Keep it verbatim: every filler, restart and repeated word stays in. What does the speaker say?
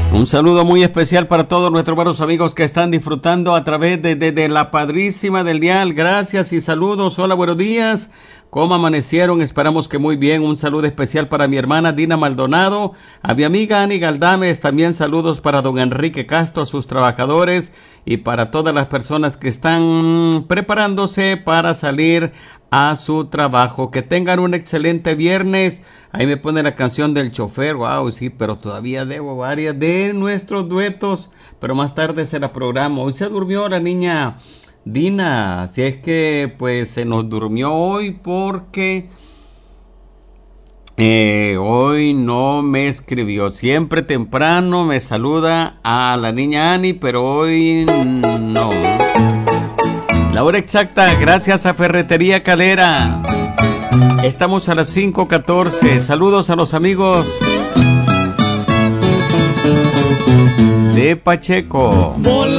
Un saludo muy especial para todos nuestros buenos amigos que están disfrutando a través de, de, de la padrísima del dial. Gracias y saludos. Hola, buenos días. ¿Cómo amanecieron? Esperamos que muy bien. Un saludo especial para mi hermana Dina Maldonado, a mi amiga Ani Galdames. También saludos para don Enrique Castro, a sus trabajadores y para todas las personas que están preparándose para salir a su trabajo. Que tengan un excelente viernes. Ahí me pone la canción del chofer. Wow, sí, pero todavía debo varias de nuestros duetos, pero más tarde se la programo. Hoy se durmió la niña Dina, así es que pues se nos durmió hoy porque eh, hoy no me escribió. Siempre temprano me saluda a la niña Ani, pero hoy no. La hora exacta, gracias a Ferretería Calera. Estamos a las cinco catorce. Saludos a los amigos de Pacheco.